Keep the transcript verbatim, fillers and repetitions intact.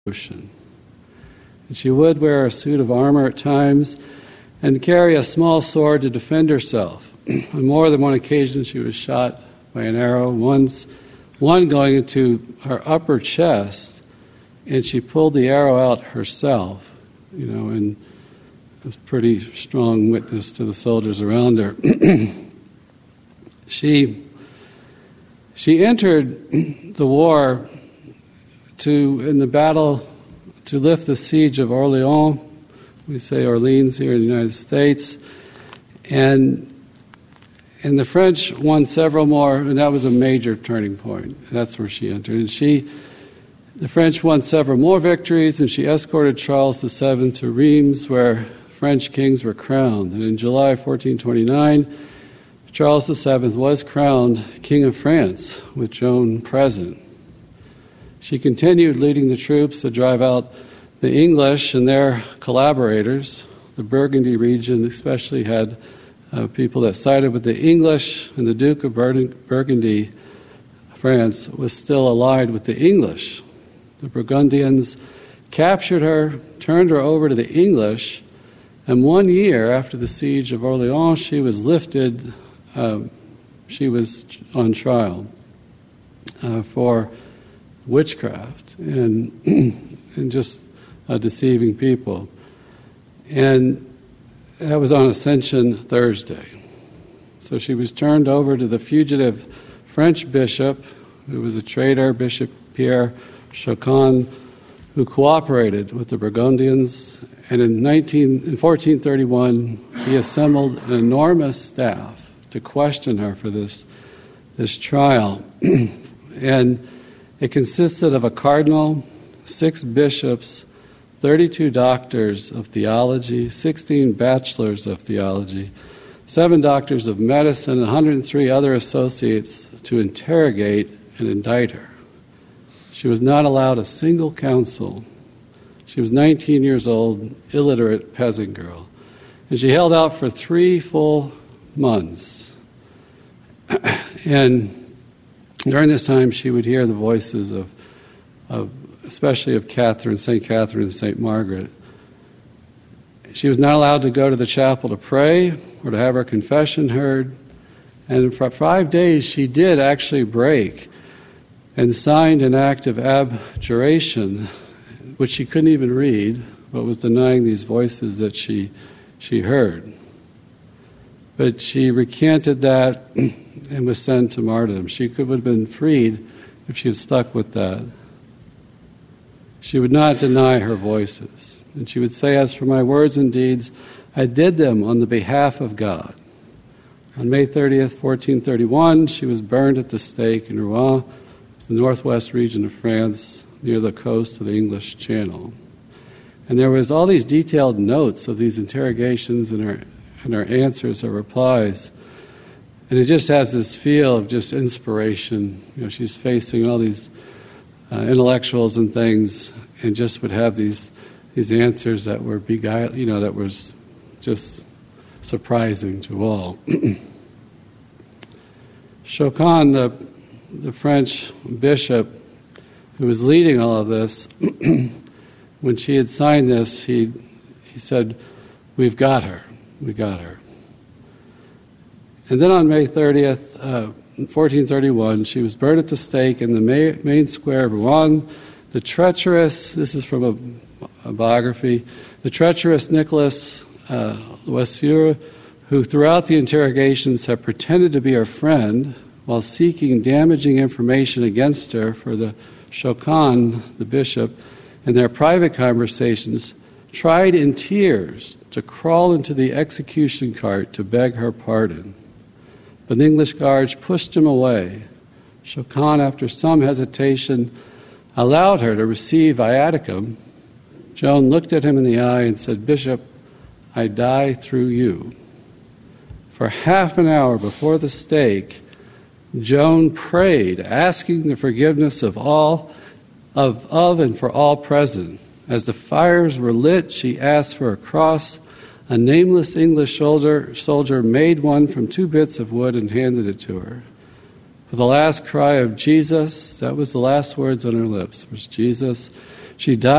ocean. And she would wear a suit of armor at times and carry a small sword to defend herself. On more than one occasion, she was shot by an arrow, once, one going into her upper chest, and she pulled the arrow out herself, you know, and was pretty strong witness to the soldiers around her. she she entered the war to in the battle to lift the siege of Orleans. We say Orleans here in the United States, and and the French won several more, and that was a major turning point. And that's where she entered, and she. The French won several more victories, and she escorted Charles the Seventh to Reims, where French kings were crowned. And in July fourteen twenty-nine, Charles the Seventh was crowned King of France, with Joan present. She continued leading the troops to drive out the English and their collaborators. The Burgundy region especially had uh, people that sided with the English, and the Duke of Bur- Burgundy, France, was still allied with the English. The Burgundians captured her, turned her over to the English, and one year after the siege of Orleans, she was lifted, uh, she was on trial uh, for witchcraft and, and just uh, deceiving people. And that was on Ascension Thursday. So she was turned over to the fugitive French bishop, who was a traitor, Bishop Pierre Chaucon, who cooperated with the Burgundians, and in, nineteen, in fourteen thirty-one, he assembled an enormous staff to question her for this, this trial. And it consisted of a cardinal, six bishops, thirty-two doctors of theology, sixteen bachelors of theology, seven doctors of medicine, and one hundred three other associates to interrogate and indict her. She was not allowed a single counsel. She was nineteen years old, illiterate peasant girl. And she held out for three full months. And during this time, she would hear the voices of, of especially of Catherine, Saint Catherine and Saint Margaret. She was not allowed to go to the chapel to pray or to have her confession heard. And for five days, she did actually break and signed an act of abjuration, which she couldn't even read, but was denying these voices that she she heard. But she recanted that and was sent to martyrdom. She could have been freed if she had stuck with that. She would not deny her voices. And she would say, "As for my words and deeds, I did them on the behalf of God." On May thirtieth, fourteen thirty-one, she was burned at the stake in Rouen, the northwest region of France, near the coast of the English Channel. And there was all these detailed notes of these interrogations and her, and her answers, her replies. And it just has this feel of just inspiration. You know, she's facing all these uh, intellectuals and things, and just would have these these answers that were beguile, you know, that was just surprising to all. Chaucon, the the French bishop who was leading all of this, when she had signed this, he he said, "We've got her, we got her." And then on May thirtieth, uh, fourteen thirty-one, she was burned at the stake in the main, main square of Rouen. The treacherous, this is from a, a biography, the treacherous Nicolas uh, Loisier, who throughout the interrogations had pretended to be her friend, while seeking damaging information against her for the Chaucon, the bishop, in their private conversations, tried in tears to crawl into the execution cart to beg her pardon. But the English guards pushed him away. Chaucon, after some hesitation, allowed her to receive viaticum. Joan looked at him in the eye and said, "Bishop, I die through you." For half an hour before the stake, Joan prayed, asking the forgiveness of all, of, of and for all present. As the fires were lit, she asked for a cross. A nameless English soldier, soldier made one from two bits of wood and handed it to her. For the last cry of Jesus, that was the last words on her lips, was Jesus. She died